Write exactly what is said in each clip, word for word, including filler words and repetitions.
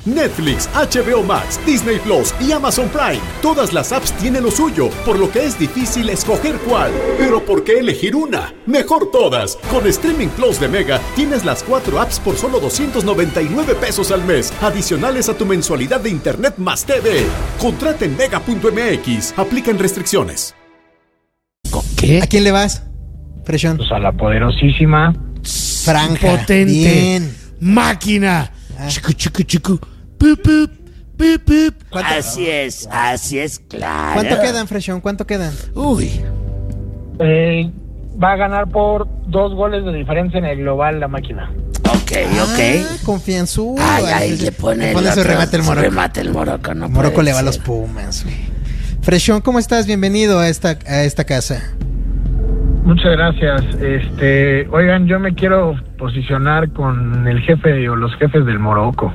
Netflix, H B O Max, Disney Plus y Amazon Prime. Todas las apps tienen lo suyo, por lo que es difícil escoger cuál. Pero ¿por qué elegir una? Mejor todas. Con Streaming Plus de Mega tienes las cuatro apps por solo doscientos noventa y nueve pesos al mes, adicionales a tu mensualidad de Internet más T V. Contrata en mega punto m x. Aplican restricciones. ¿Qué? ¿A quién le vas, Freshón? Pues a la poderosísima Franja. Potente. Bien. Máquina. Ah. Chicu, chicu, chicu. Pup, pup, pup, pup. Así es, así es, claro. ¿Cuánto quedan, Freshón? ¿Cuánto quedan? Uy. eh, va a ganar por dos goles de diferencia en el global la máquina. Ok, ok. Ah, confianzudo. Ay, ay, le pone, le pone el su otro, remate el su Morocco. remate el Morocco, no Morocco puede le va a ser. los Pumas, güey. Freshón, ¿cómo estás? Bienvenido a esta, a esta casa. Muchas gracias. Este, oigan, yo me quiero posicionar con el jefe o los jefes del Morocco.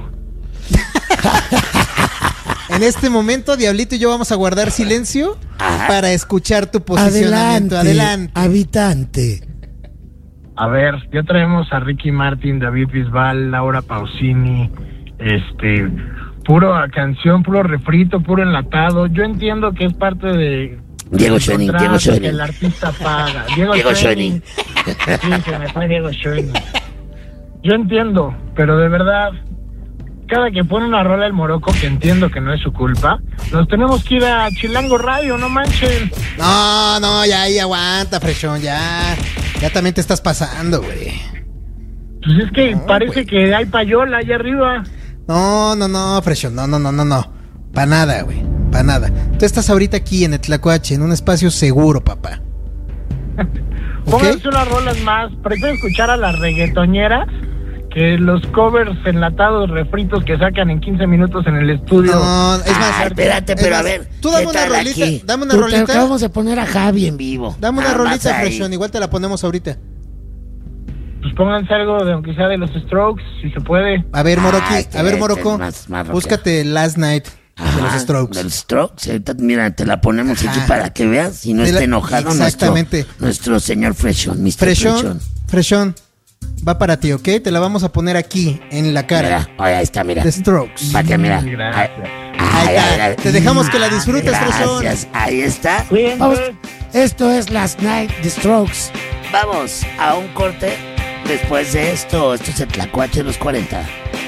En este momento, Diablito y yo vamos a guardar silencio Ajá. para escuchar tu posicionamiento. Adelante, Adelante. habitante. A ver, ya traemos a Ricky Martin, David Bisbal, Laura Pausini, este, puro a canción, puro refrito, puro enlatado. Yo entiendo que es parte de Diego del Schoening, contrato Diego Schoening. que el artista paga. Diego, Diego Schoening. Sí, se me fue Diego Schoening. Yo entiendo, pero de verdad, cada que pone una rola el Morocco, que entiendo que no es su culpa, nos tenemos que ir a Chilango Radio, no manchen. No, no, ya ahí aguanta, Freshón, ya. Ya también te estás pasando, güey. Pues es que No, parece güey. que hay payola allá arriba. No, no, no, Freshón, no, no, no, no, no. Pa' nada, güey, pa' nada. Tú estás ahorita aquí en el Tlacuache, en un espacio seguro, papá. ¿Ok? Pónganse unas rolas más. Prefiero escuchar a las reggaetoneras que los covers enlatados, refritos que sacan en quince minutos en el estudio. No, es más, Ah, espérate, es pero más, a ver, tú dame ¿qué una tal rolita, aquí? dame una Tú te rolita. acabamos de poner a Javi en vivo. Dame una Nada más rolita, ahí. Freshón, igual te la ponemos ahorita. Pues pónganse algo de aunque sea de los Strokes, si se puede. A ver, Moroqui, Ah, este- a ver, este Morocco, es más- más rockero. búscate Last Night de los Ajá, Strokes. De los Strokes. Ahorita, mira, te la ponemos Ajá. aquí para que veas y no De la- esté enojado nuestro, exactamente. nuestro señor Freshón, mister Freshón, Freshón. Freshón, va para ti, ¿ok? Te la vamos a poner aquí, en la cara. Mira, oye, ahí está, mira. The Strokes. Para que mira. Gracias. Ahí está. Te dejamos que la disfrutes, Freshón. Gracias, ahí está. Vamos. Cuídense. Esto es Last Night, The Strokes. Vamos a un corte después de esto. Esto es el Tlacuache de los cuarenta.